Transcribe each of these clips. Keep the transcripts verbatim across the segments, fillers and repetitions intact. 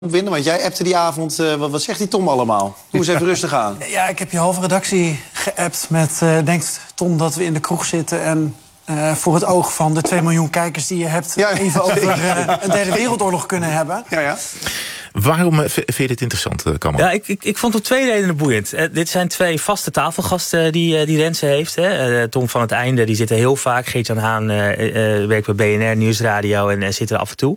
Winnen, want jij appte die avond. Uh, wat, wat zegt die Tom allemaal? Doe eens even rustig aan. Ja, ik heb je halve redactie geappt met... Uh, denkt Tom dat we in de kroeg zitten en... Uh, voor het oog van de twee miljoen kijkers die je hebt... Ja. even over uh, een derde wereldoorlog kunnen hebben. Ja, ja. Waarom uh, vind je dit interessant, uh, Kamal? Ja, ik, ik, ik vond het twee redenen boeiend. Uh, dit zijn twee vaste tafelgasten die, uh, die Renze heeft. Hè. Uh, Tom van het Einde, die zit er heel vaak. Geert-Jan Haan uh, uh, werkt bij B N R Nieuwsradio en uh, zit er af en toe.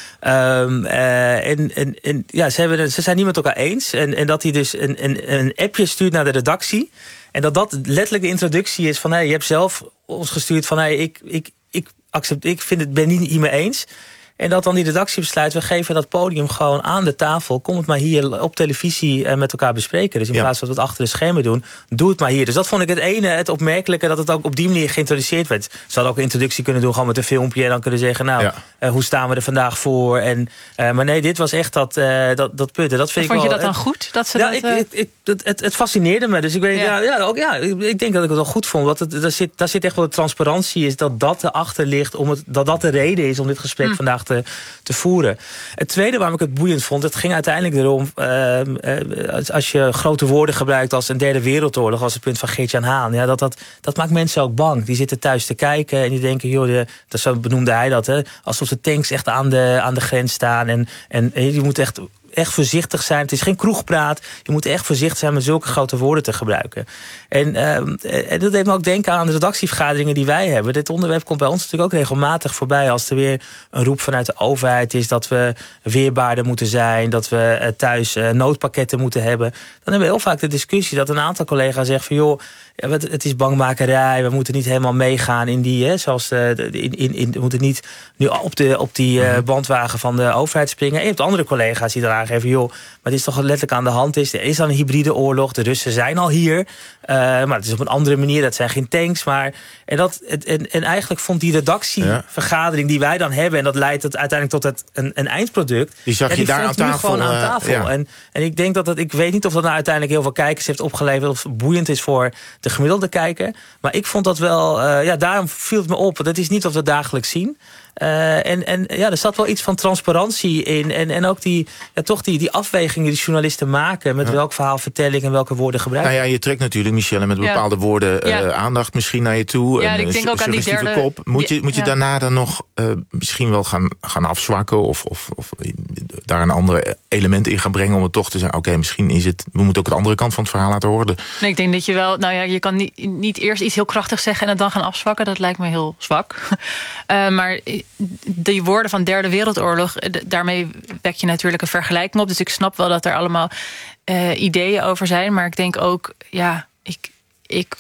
Um, uh, en, en, en ja, ze, hebben, ze zijn niet met elkaar eens. En, en dat hij dus een, een, een appje stuurt naar de redactie. En dat dat letterlijk de introductie is van... Hey, je hebt zelf ons gestuurd van... Hey, ik, ik, ik, accept, ik vind het, ben niet hiermee eens. En dat dan die redactie besluit... we geven dat podium gewoon aan de tafel. Kom het maar hier op televisie met elkaar bespreken. Dus in ja. plaats van dat we het achter de schermen doen... doe het maar hier. Dus dat vond ik het ene, het opmerkelijke... dat het ook op die manier geïntroduceerd werd. Ze hadden ook een introductie kunnen doen... gewoon met een filmpje en dan kunnen zeggen... nou, ja. uh, hoe staan we er vandaag voor? En, uh, maar nee, dit was echt dat, uh, dat, dat punt. En dat vind vond ik je wel, dat dan uh, goed? Dat ze ja, dat, ik, ik, ik, het, het, het fascineerde me. Dus ik weet, ja. Ja, ja, ook, ja, ik denk dat ik het wel goed vond. Want het, daar, zit, daar zit echt wel de transparantie... is dat dat erachter ligt... Om het, dat dat de reden is om dit gesprek hm. vandaag te, te voeren. Het tweede waarom ik het boeiend vond... het ging uiteindelijk erom... Uh, uh, als, als je grote woorden gebruikt als een derde wereldoorlog... als het punt van Geert-Jan Haan... Ja, dat, dat, dat maakt mensen ook bang. Die zitten thuis te kijken en die denken... joh, de, dat zo benoemde hij dat, hè, alsof de tanks echt aan de, aan de grens staan... en, en, en je moet echt... echt voorzichtig zijn. Het is geen kroegpraat. Je moet echt voorzichtig zijn met zulke grote woorden te gebruiken. En, uh, en dat deed me ook denken aan de redactievergaderingen die wij hebben. Dit onderwerp komt bij ons natuurlijk ook regelmatig voorbij... als er weer een roep vanuit de overheid is... dat we weerbaarder moeten zijn... dat we uh, thuis uh, noodpakketten moeten hebben. Dan hebben we heel vaak de discussie dat een aantal collega's zeggen van... joh, ja, het is bangmakerij, we moeten niet helemaal meegaan in die... Hè, zoals de, in, in, in, we moeten niet nu op, de, op die uh, bandwagen van de overheid springen. En je hebt andere collega's die eraan geven... joh, maar het is toch letterlijk aan de hand is. Er is dan een hybride oorlog, de Russen zijn al hier. Uh, maar het is op een andere manier, dat zijn geen tanks. Maar, en, dat, en, en eigenlijk vond die redactievergadering die wij dan hebben... en dat leidt het uiteindelijk tot het, een, een eindproduct... Die zag je ja, die daar aan tafel. gewoon aan tafel. Uh, ja. en, en ik denk dat het, ik weet niet of dat nou uiteindelijk heel veel kijkers heeft opgeleverd... of boeiend is voor de gemiddelde kijker. Maar ik vond dat wel, uh, ja, daarom viel het me op. Dat is niet wat we dagelijks zien. Uh, en, en ja, er zat wel iets van transparantie in. En, en ook die, ja, toch die, die afwegingen die journalisten maken... met ja. welk verhaal vertelling en welke woorden gebruiken. Nou ja, je trekt natuurlijk, Michelle, met bepaalde ja. woorden... Uh, ja. aandacht misschien naar je toe. Ja, een, ik denk ook aan die derde... kop. Moet je, moet je ja. daarna dan nog uh, misschien wel gaan, gaan afzwakken... Of, of, of daar een andere element in gaan brengen... om het toch te zeggen, oké, okay, misschien is het... we moeten ook de andere kant van het verhaal laten horen. Nee, ik denk dat je wel... Nou ja, je kan niet, niet eerst iets heel krachtigs zeggen... en het dan gaan afzwakken. Dat lijkt me heel zwak. uh, maar... die woorden van derde wereldoorlog, daarmee wek je natuurlijk een vergelijking op. Dus ik snap wel dat er allemaal uh, ideeën over zijn. Maar ik denk ook, ja, ik, ik,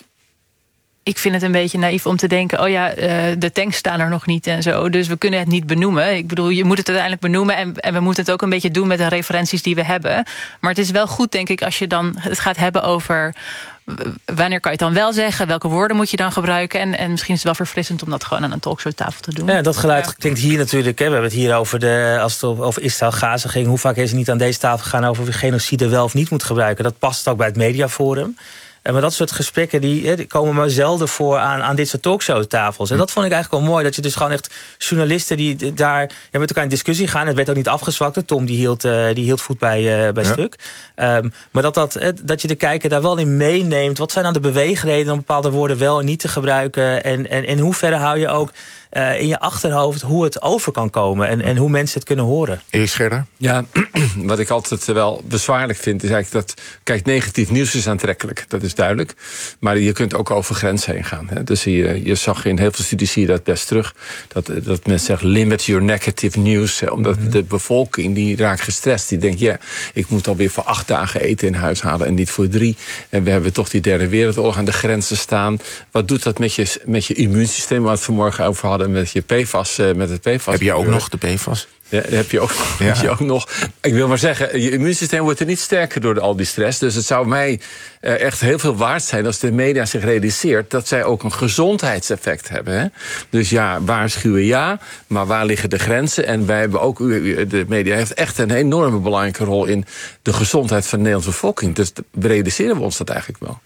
ik vind het een beetje naïef om te denken... oh ja, uh, de tanks staan er nog niet en zo. Dus we kunnen het niet benoemen. Ik bedoel, je moet het uiteindelijk benoemen... en, en we moeten het ook een beetje doen met de referenties die we hebben. Maar het is wel goed, denk ik, als je dan het gaat hebben over... wanneer kan je het dan wel zeggen? Welke woorden moet je dan gebruiken? En, en misschien is het wel verfrissend om dat gewoon aan een talkshowtafel te doen. Ja, dat geluid ja. klinkt hier natuurlijk. Hè. We hebben het hier over, de, als het over Israël-Gaza ging. Hoe vaak is het niet aan deze tafel gegaan over of je genocide wel of niet moet gebruiken? Dat past ook bij het mediaforum. Maar dat soort gesprekken die, die komen maar zelden voor aan, aan dit soort talkshowtafels. En dat vond ik eigenlijk wel mooi. Dat je dus gewoon echt journalisten die daar ja, met elkaar in discussie gaan. Het werd ook niet afgezwakt. Tom die hield, uh, die hield voet bij, uh, bij ja. stuk. Um, maar dat, dat, dat je de kijker daar wel in meeneemt. Wat zijn dan de beweegredenen om bepaalde woorden wel en niet te gebruiken? En, en in hoeverre hou je ook uh, in je achterhoofd hoe het over kan komen. En, en hoe mensen het kunnen horen. Erik Scherder? Ja, wat ik altijd wel bezwaarlijk vind is eigenlijk dat... kijk, negatief nieuws is aantrekkelijk. Dat is duidelijk. Maar je kunt ook over grenzen heen gaan. Hè. Dus je, je zag in heel veel studies zie je dat best terug. Dat, dat mensen zeggen, limit your negative news. Hè, omdat mm-hmm. de bevolking die raakt gestrest. Die denkt, ja, ik moet alweer voor acht dagen eten in huis halen en niet voor drie. En we hebben toch die derde wereldoorlog aan de grenzen staan. Wat doet dat met je, met je immuunsysteem? Waar we het vanmorgen over hadden met je P F A S. Met het P F A S. Heb je ook nog de P F A S? Ja, dat heb je, ook, ja. heb je ook nog. Ik wil maar zeggen, je immuunsysteem wordt er niet sterker door al die stress. Dus het zou mij uh, echt heel veel waard zijn als de media zich realiseert dat zij ook een gezondheidseffect hebben. Hè? Dus ja, waarschuwen ja, maar waar liggen de grenzen? En wij hebben ook, de media heeft echt een enorme belangrijke rol in de gezondheid van de Nederlandse bevolking. Dus realiseren we ons dat eigenlijk wel.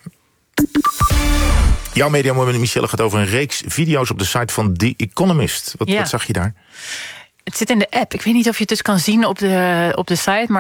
Jouw mediamoment, Michelle, gaat over een reeks video's op de site van The Economist. Wat, ja. wat zag je daar? Het zit in de app. Ik weet niet of je het dus kan zien op de, op de site, maar